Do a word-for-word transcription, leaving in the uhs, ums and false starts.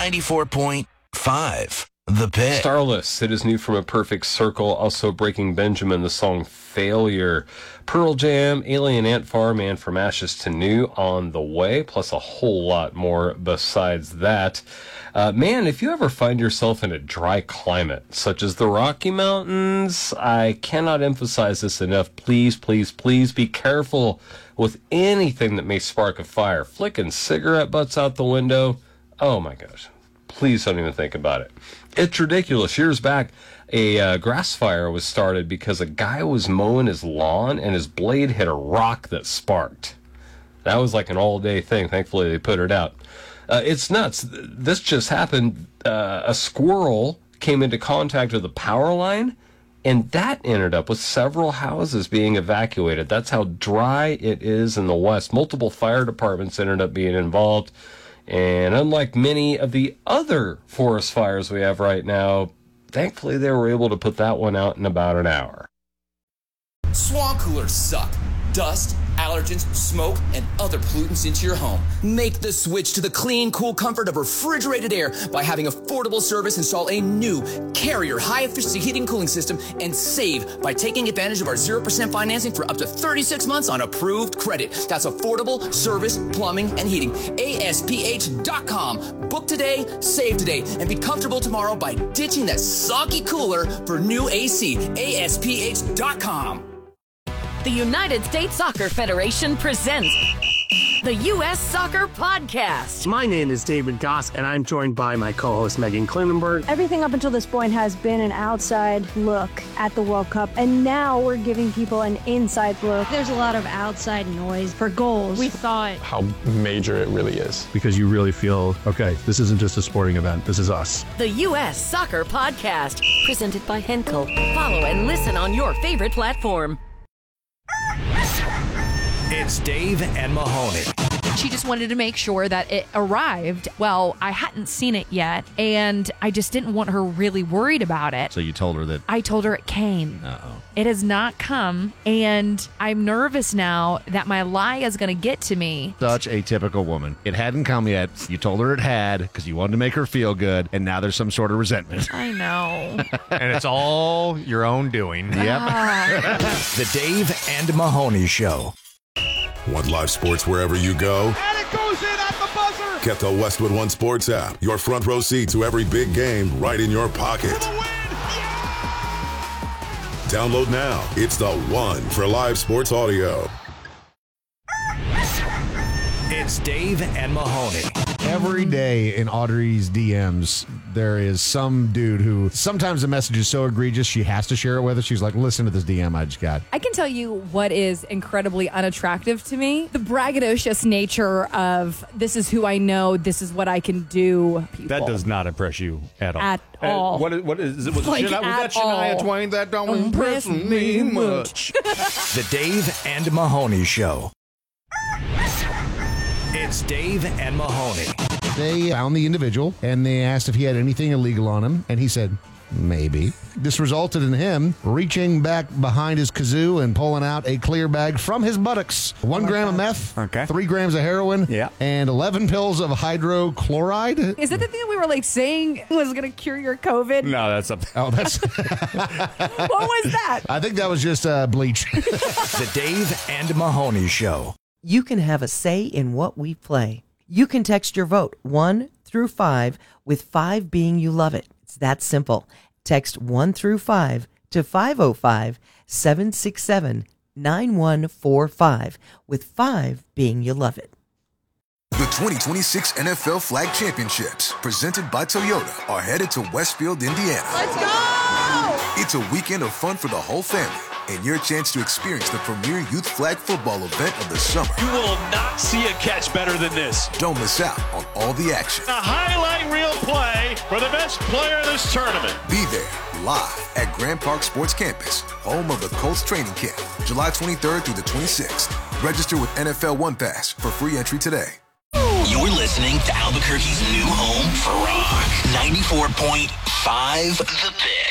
ninety-four point five. The Pit. Starless, it is new from A Perfect Circle. Also Breaking Benjamin, the song Failure. Pearl Jam, Alien Ant Farm, and From Ashes to New on the way, plus a whole lot more besides that. Uh, man, if you ever find yourself in a dry climate, such as the Rocky Mountains, I cannot emphasize this enough. Please, please, please be careful with anything that may spark a fire. Flicking cigarette butts out the window. Oh my gosh. Please don't even think about it. It's ridiculous. Years back, a uh, grass fire was started because a guy was mowing his lawn and his blade hit a rock that sparked. That was like an all-day thing. Thankfully, they put it out. Uh, it's nuts. This just happened. Uh, a squirrel came into contact with a power line, and that ended up with several houses being evacuated. That's how dry it is in the West. Multiple fire departments ended up being involved. And unlike many of the other forest fires we have right now, thankfully they were able to put that one out in about an hour. Swamp coolers suck. Dust, allergens, smoke, and other pollutants into your home. Make the switch to the clean, cool comfort of refrigerated air by having Affordable Service install a new Carrier high-efficiency heating and cooling system and save by taking advantage of our zero percent financing for up to thirty-six months on approved credit. That's Affordable Service Plumbing and Heating. A S P H dot com. Book today, save today, and be comfortable tomorrow by ditching that soggy cooler for new A C. A S P H dot com. The United States Soccer Federation presents the U S Soccer Podcast. My name is David Goss, and I'm joined by my co-host Megan Klinenberg. Everything up until this point has been an outside look at the World Cup, and now we're giving people an inside look. There's a lot of outside noise for goals. We thought how major it really is. Because you really feel, okay, this isn't just a sporting event, this is us. The U S Soccer Podcast, presented by Henkel. Follow and listen on your favorite platform. It's Dave and Mahoney. she just wanted to make sure that it arrived. Well, I hadn't seen it yet, and I just didn't want her really worried about it. So you told her that... I told her it came. Uh-oh. It has not come, and I'm nervous now that my lie is going to get to me. Such a typical woman. It hadn't come yet. You told her it had because you wanted to make her feel good, and now there's some sort of resentment. I know. And it's all your own doing. Yep. Ah. The Dave and Mahoney Show. Want live sports wherever you go? And it goes in at the buzzer! Get the Westwood One Sports app. Your front row seat to every big game right in your pocket. For the win! Yeah! Download now. It's the one for live sports audio. It's Dave and Mahoney. Every day in Audrey's D Ms, there is some dude who sometimes the message is so egregious she has to share it with us. She's like, listen to this D M I just got. I can tell you what is incredibly unattractive to me. The braggadocious nature of this is who I know, this is what I can do. People. That does not impress you at all. At all. Uh, what is, what is it? Was, like it Shania, was that Shania all. Twain? That don't Don't impress impress me me much. The Dave and Mahoney Show. It's Dave and Mahoney. They found the individual, and they asked if he had anything illegal on him, and he said, maybe. This resulted in him reaching back behind his kazoo and pulling out a clear bag from his buttocks. One oh gram God. of meth, okay. three grams of heroin, yeah. and eleven pills of hydrochloride. Is that the thing that we were like saying was going to cure your COVID? No, that's something. Oh, that's... What was that? I think that was just uh, bleach. The Dave and Mahoney Show. You can have a say in what we play. You can text your vote one through five, with five being you love it. It's that simple. Text one through five to five oh five, seven six seven, nine one four five, with five being you love it. The twenty twenty-six N F L Flag Championships, presented by Toyota, are headed to Westfield, Indiana. Let's go! It's a weekend of fun for the whole family, and your chance to experience the premier youth flag football event of the summer. You will not see a catch better than this. Don't miss out on all the action. A highlight reel play for the best player in this tournament. Be there, live at Grand Park Sports Campus, home of the Colts training camp, July twenty-third through the twenty-sixth. Register with N F L One Pass for free entry today. You're listening to Albuquerque's new home for rock. ninety-four point five The Pit.